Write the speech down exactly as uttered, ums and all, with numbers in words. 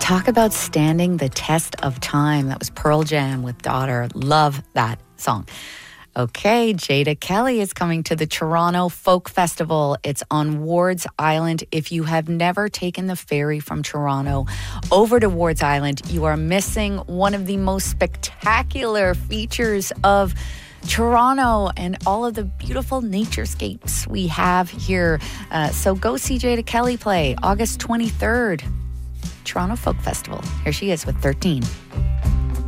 Talk about standing the test of time. That was Pearl Jam with Daughter. Love that song. Okay, Jada Kelly is coming to the Toronto Folk Festival. It's on Wards Island. If you have never taken the ferry from Toronto over to Wards Island, you are missing one of the most spectacular features of Toronto and all of the beautiful naturescapes we have here. Uh, so go see Jada Kelly play August twenty-third. Toronto Folk Festival. Here she is with thirteen.